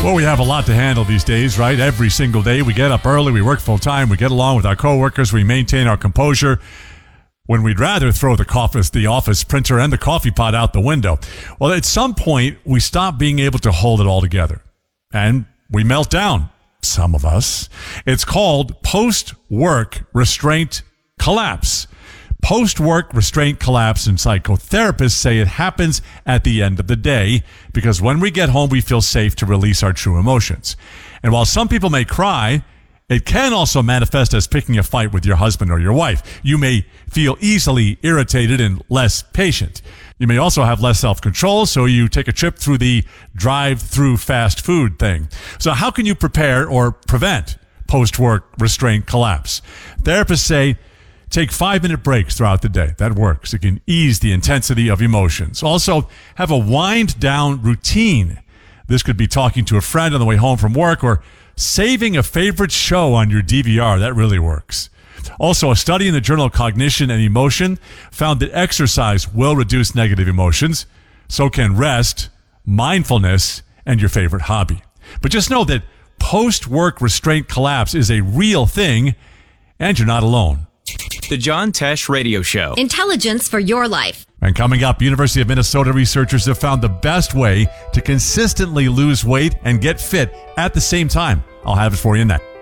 Well, we have a lot to handle these days, right? Every single day we get up early, we work full time, we get along with our coworkers, we maintain our composure when we'd rather throw the office printer and the coffee pot out the window. Well, at some point, we stop being able to hold it all together and we melt down. Some of us. It's called post-work restraint collapse. Post-work restraint collapse, and psychotherapists say it happens at the end of the day because when we get home, we feel safe to release our true emotions. And while some people may cry, it can also manifest as picking a fight with your husband or your wife. You may feel easily irritated and less patient. You may also have less self-control, so you take a trip through the drive-through fast food thing. So how can you prepare or prevent post-work restraint collapse? Therapists say take 5-minute breaks throughout the day. That works. It can ease the intensity of emotions. Also, have a wind-down routine. This could be talking to a friend on the way home from work or saving a favorite show on your DVR. That really works. Also, a study in the Journal of Cognition and Emotion found that exercise will reduce negative emotions. So can rest, mindfulness, and your favorite hobby. But just know that post-work restraint collapse is a real thing, and you're not alone. The John Tesh Radio Show. Intelligence for your life. And coming up, University of Minnesota researchers have found the best way to consistently lose weight and get fit at the same time. I'll have it for you next.